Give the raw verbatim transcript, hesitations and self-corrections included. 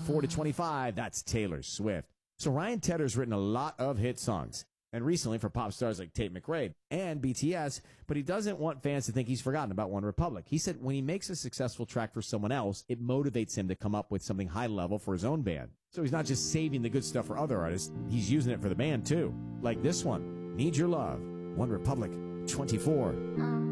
four to twenty-five, that's Taylor Swift. So Ryan Tedder's written a lot of hit songs, and recently for pop stars like Tate McRae and B T S, but he doesn't want fans to think he's forgotten about One Republic. He said when he makes a successful track for someone else, it motivates him to come up with something high level for his own band. So he's not just saving the good stuff for other artists, he's using it for the band too. Like this one, Need Your Love, One Republic, twenty-four.